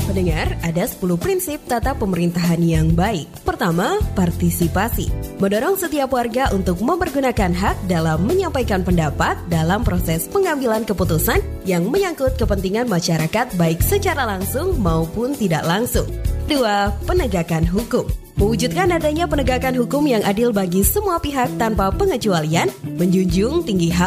Pendengar, ada 10 prinsip tata pemerintahan yang baik. Pertama, partisipasi. Mendorong setiap warga untuk mempergunakan hak dalam menyampaikan pendapat dalam proses pengambilan keputusan yang menyangkut kepentingan masyarakat baik secara langsung maupun tidak langsung. 2. Penegakan hukum. Mewujudkan adanya penegakan hukum yang adil bagi semua pihak tanpa pengecualian, menjunjung tinggi hak